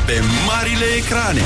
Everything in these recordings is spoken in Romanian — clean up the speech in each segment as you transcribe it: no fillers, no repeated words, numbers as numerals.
pe marile ecrane.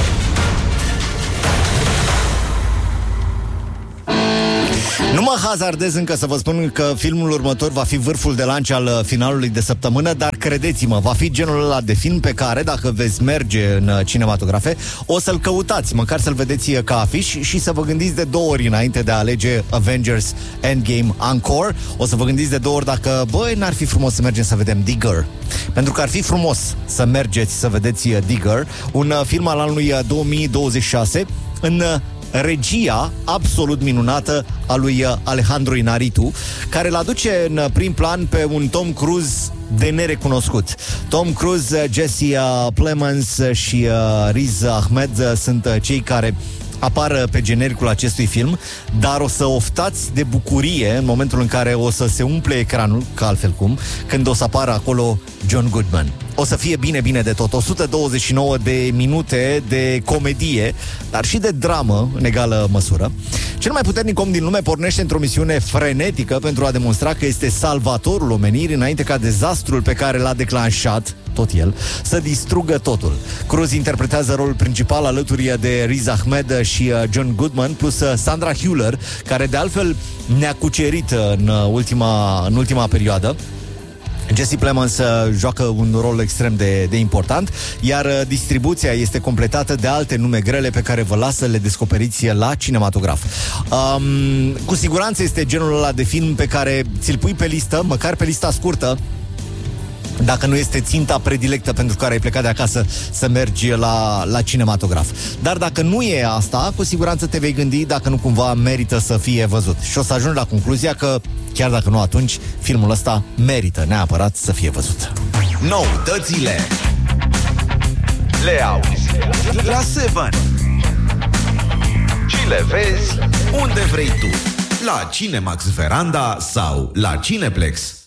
Nu mă hazardez încă să vă spun că filmul următor va fi vârful de lance al finalului de săptămână, dar credeți-mă, va fi genul ăla de film pe care, dacă veți merge în cinematografe, o să-l căutați, măcar să-l vedeți ca afiș și să vă gândiți de 2 ori înainte de a alege Avengers Endgame Encore. O să vă gândiți de 2 ori dacă, băi, n-ar fi frumos să mergem să vedem Digger. Pentru că ar fi frumos să mergeți să vedeți Digger, un film al anului 2026, în regia absolut minunată a lui Alejandro Inarritu, care îl aduce în prim plan pe un Tom Cruise de nerecunoscut. Tom Cruise, Jesse Plemons și Riz Ahmed sunt cei care apară pe genericul acestui film, dar o să oftați de bucurie în momentul în care o să se umple ecranul, ca altfel cum, când o să apară acolo John Goodman. O să fie bine, bine de tot. 129 de minute de comedie, dar și de dramă în egală măsură. Cel mai puternic om din lume pornește într-o misiune frenetică pentru a demonstra că este salvatorul omenirii înainte ca dezastrul pe care l-a declanșat, tot el, să distrugă totul. Cruise interpretează rolul principal alături de Riz Ahmed și John Goodman, plus Sandra Hüller, care de altfel ne-a cucerit în ultima perioadă. Jesse Plemons joacă un rol extrem de important, iar distribuția este completată de alte nume grele pe care vă las să le descoperiți la cinematograf. Cu siguranță este genul ăla de film pe care ți-l pui pe listă, măcar pe lista scurtă, dacă nu este ținta predilectă pentru care ai plecat de acasă să mergi la cinematograf. Dar dacă nu e asta, cu siguranță te vei gândi dacă nu cumva merită să fie văzut. Și o să ajungi la concluzia că, chiar dacă nu atunci, filmul ăsta merită neapărat să fie văzut. Noutățile le auzi la 7 și le vezi unde vrei tu, la Cinemax Veranda sau la Cineplex.